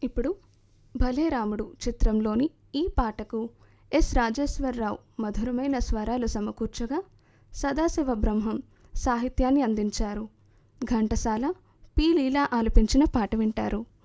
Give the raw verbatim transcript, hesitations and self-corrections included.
ఇప్పుడు భలే రాముడు చిత్రంలోని ఈ పాటకు ఎస్ రాజేశ్వరరావు మధురమైన స్వరాలు సమకూర్చగా సదాశివ బ్రహ్మం సాహిత్యాన్ని అందించారు. ఘంటసాల పి లీలా ఆలపించిన పాట వింటారు.